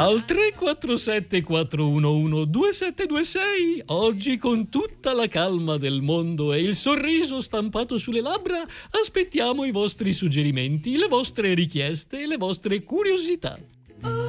Al 347 411 2726, oggi con tutta la calma del mondo e il sorriso stampato sulle labbra, aspettiamo i vostri suggerimenti, le vostre richieste e le vostre curiosità.